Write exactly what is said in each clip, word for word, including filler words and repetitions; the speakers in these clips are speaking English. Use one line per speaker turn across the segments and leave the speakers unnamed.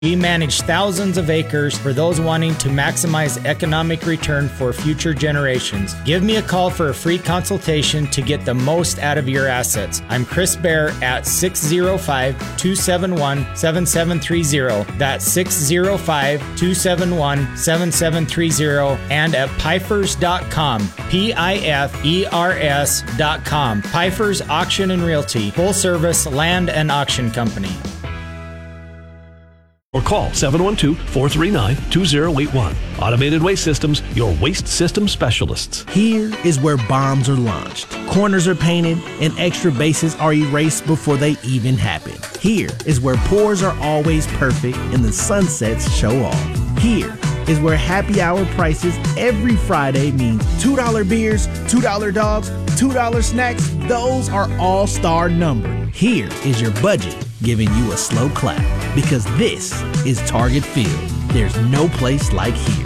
We manage thousands of acres for those wanting to maximize economic return for future generations. Give me a call for a free consultation to get the most out of your assets. I'm Chris Bear at six oh five, two seven one, seven seven three oh. That's six oh five, two seven one, seven seven three oh and at pifers dot com. P I F E R S dot com. Pifers Auction and Realty, full service land and auction company.
Or call seven one two, four three nine, two zero eight one. Automated Waste Systems, your waste system specialists.
Here is where bombs are launched, corners are painted, and extra bases are erased before they even happen. Here is where pours are always perfect and the sunsets show off. Here is where happy hour prices every Friday mean two dollar beers, two dollar dogs, two dollar snacks. Those are all star numbered. Here is your budget giving you a slow clap, because this is Target Field. There's no place like here.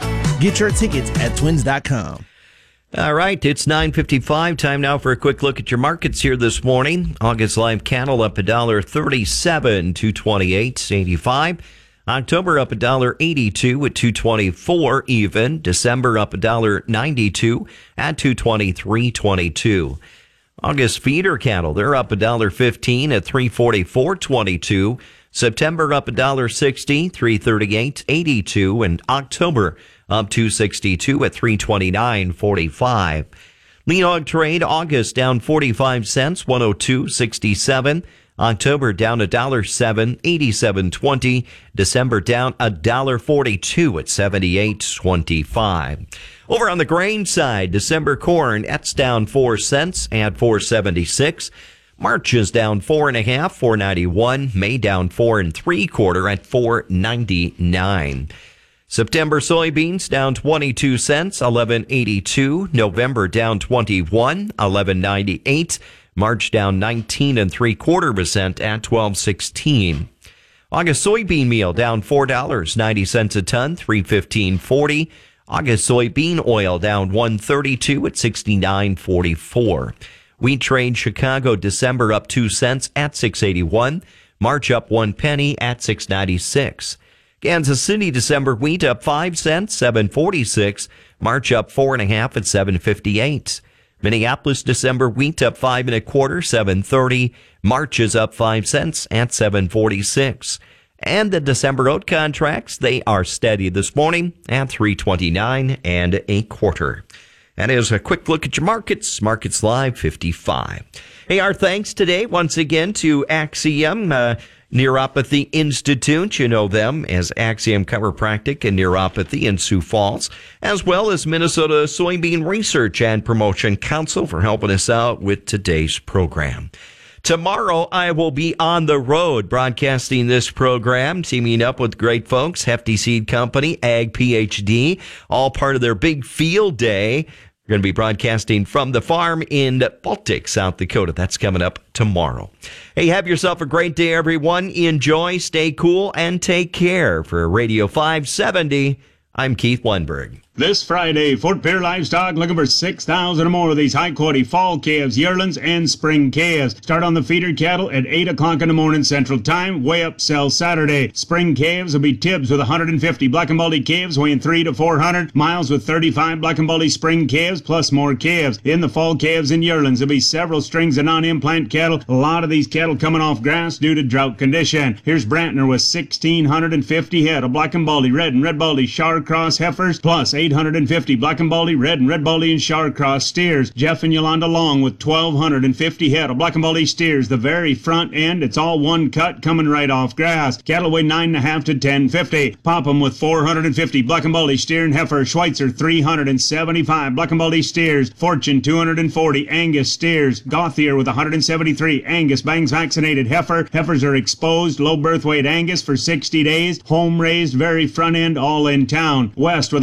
Get your tickets at twins dot com.
All right, it's nine fifty-five. Time now for a quick look at your markets here this morning. August live cattle up one dollar thirty-seven, two twenty-eight eighty-five. October up one dollar eighty-two at two twenty-four even. December up one dollar ninety-two at two twenty-three twenty-two. August feeder cattle, they're up one dollar fifteen at three forty-four twenty-two. September up one dollar sixty, three thirty-eight eighty-two. And October up two sixty-two at three twenty-nine forty-five. Lean hog trade, August down forty-five cents, one oh two sixty-seven. October down one dollar seven, eighty-seven twenty. December down one dollar forty-two at seventy-eight twenty-five. Over on the grain side, December corn, that's down four cents at four seventy-six. March is down four and a half, four ninety-one. May down four and three quarter at four ninety-nine. September soybeans down twenty-two cents, eleven eighty-two. November down twenty-one, eleven ninety-eight. March down nineteen and three quarter percent at twelve sixteen. August soybean meal down four dollars, ninety cents a ton, three fifteen forty. August soybean oil down one thirty-two at sixty-nine forty-four. Wheat trade Chicago December up two cents at six eighty-one. March up one penny at six ninety-six. Kansas City December wheat up five cents, seven forty-six. March up four and a half at seven fifty-eight. Minneapolis December wheat up five and a quarter, seven thirty. March is up five cents at seven forty-six. And the December oat contracts, they are steady this morning at three twenty-nine and a quarter. That is a quick look at your markets. Markets Live fifty-five. Hey, our thanks today once again to Axiom uh, Neuropathy Institute. You know them as Axiom Chiropractic and Neuropathy in Sioux Falls, as well as Minnesota Soybean Research and Promotion Council for helping us out with today's program. Tomorrow, I will be on the road broadcasting this program, teaming up with great folks, Hefty Seed Company, Ag PhD, all part of their big field day. We're going to be broadcasting from the farm in Baltic, South Dakota. That's coming up tomorrow. Hey, have yourself a great day, everyone. Enjoy, stay cool, and take care. For Radio five seventy, I'm Keith Weinberg.
This Friday, Fort Pierre Livestock looking for six thousand or more of these high-quality fall calves, yearlings, and spring calves. Start on the feeder cattle at eight o'clock in the morning Central Time. Weigh up, sell Saturday. Spring calves will be Tibbs with one hundred fifty black and baldy calves weighing three to four hundred. Miles with thirty-five black and baldy spring calves plus more calves. In the fall calves and yearlings, there'll be several strings of non-implant cattle. A lot of these cattle coming off grass due to drought condition. Here's Brantner with one thousand six hundred fifty head of black and baldy, red and red baldy Char Cross heifers plus eight hundred fifty black and baldy, red and red baldy and Char Cross steers. Jeff and Yolanda Long with one thousand two hundred fifty head of black and baldy steers. The very front end, it's all one cut coming right off grass. Cattle weigh nine and a half to ten fifty. Popham with four hundred fifty black and baldy steer and heifer. Schweitzer three hundred seventy-five black and baldy steers. Fortune two hundred forty Angus steers. Gauthier with one hundred seventy-three Angus bangs vaccinated heifer. Heifers are exposed, low birth weight Angus for sixty days. Home raised, very front end, all in town. West with one hundred forty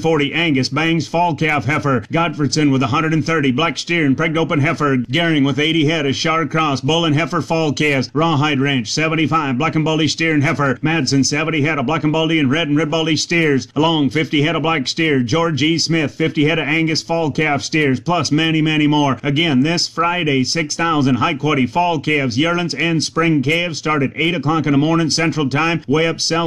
forty Angus Bangs fall calf heifer, Godfredson with one hundred thirty black steer and pregnant open heifer, Gehring with eighty head of Shar Cross, bull and heifer fall calves, Rawhide Ranch seventy-five black and baldy steer and heifer, Madsen seventy head of black and baldy and red and red baldy steers, along fifty head of black steer, George E. Smith fifty head of Angus fall calf steers, plus many, many more. Again, this Friday, six thousand high quality fall calves, yearlings, and spring calves start at eight o'clock in the morning Central Time, way up South